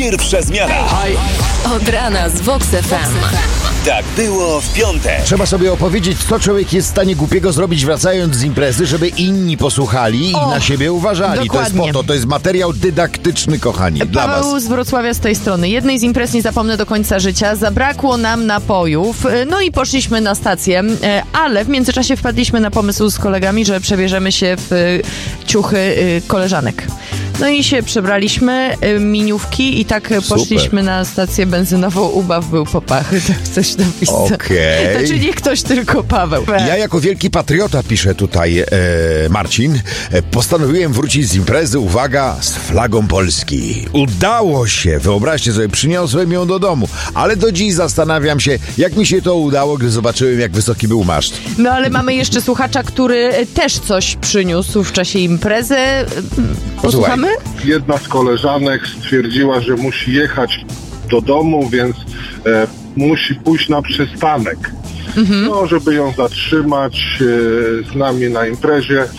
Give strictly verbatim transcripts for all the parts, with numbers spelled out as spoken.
Pierwsza zmiana. Od rana z Vox F M. Tak było w piątek. Trzeba sobie opowiedzieć, co człowiek jest w stanie głupiego zrobić wracając z imprezy, żeby inni posłuchali O, i na siebie uważali. To jest dokładnie. po to, to jest materiał dydaktyczny, kochani, dla Paweł was. z Wrocławia z tej strony. Jednej z imprez nie zapomnę do końca życia. Zabrakło nam napojów, no i poszliśmy na stację, ale w międzyczasie wpadliśmy na pomysł z kolegami, że przebierzemy się w ciuchy koleżanek. No i się przebraliśmy, miniówki i tak Super. poszliśmy na stację benzynową. Ubaw był popachy, tak coś napisał. Okej. Znaczy nie ktoś, tylko Paweł. Ja jako wielki patriota, pisze tutaj e, Marcin, e, postanowiłem wrócić z imprezy, uwaga, z flagą Polski. Udało się, wyobraźcie sobie, przyniosłem ją do domu, ale do dziś zastanawiam się, jak mi się to udało, gdy zobaczyłem, jak wysoki był maszt. No ale mamy jeszcze słuchacza, który też coś przyniósł w czasie imprezy. Posłuchamy? Jedna z koleżanek stwierdziła, że musi jechać do domu, więc e, musi pójść na przystanek. Mhm. No, żeby ją zatrzymać e, z nami na imprezie. E,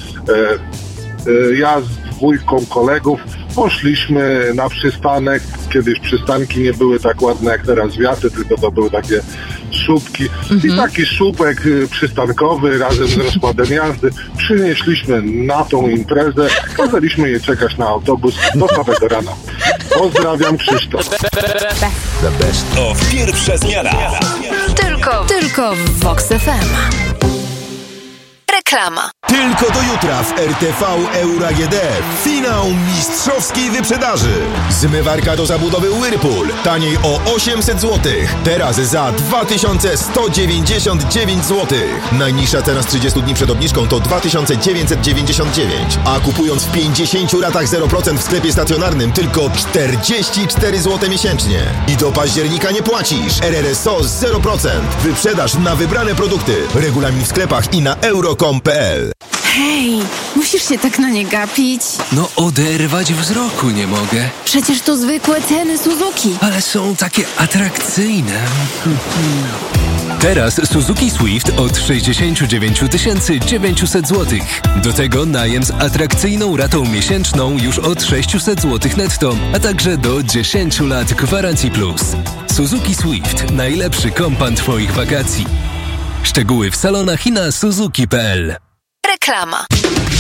e, ja z dwójką kolegów poszliśmy na przystanek. Kiedyś przystanki nie były tak ładne jak teraz wiaty, tylko to były takie słupki. Mhm. I taki słupek y, przystankowy razem z rozkładem jazdy przynieśliśmy na tą imprezę. Kazaliśmy jej czekać na autobus do samego rana. Pozdrawiam, Krzysztof. The best. To pierwsza zmiana. Tylko, tylko w Vox F M. Reklama. Tylko do jutra w R T V Euro A G D. Finał mistrzowskiej wyprzedaży. Zmywarka do zabudowy Whirlpool. Taniej o osiemset złotych. Teraz za dwa tysiące sto dziewięćdziesiąt dziewięć złotych. Najniższa cena z trzydziestu dni przed obniżką to dwa tysiące dziewięćset dziewięćdziesiąt dziewięć. A kupując w pięćdziesięciu ratach zero procent w sklepie stacjonarnym tylko czterdzieści cztery złote miesięcznie. I do października nie płacisz. R R S O zero procent. Wyprzedaż na wybrane produkty. Regulamin w sklepach i na euro kropka com kropka p l. Hej, musisz się tak na nie gapić. No oderwać wzroku nie mogę. Przecież to zwykłe ceny Suzuki. Ale są takie atrakcyjne. Teraz Suzuki Swift od sześćdziesiąt dziewięć tysięcy dziewięćset złotych. Do tego najem z atrakcyjną ratą miesięczną już od sześćset złotych netto, a także do dziesięć lat gwarancji plus. Suzuki Swift. Najlepszy kompan twoich wakacji. Szczegóły w salonach i na suzuki kropka p l. Reklama.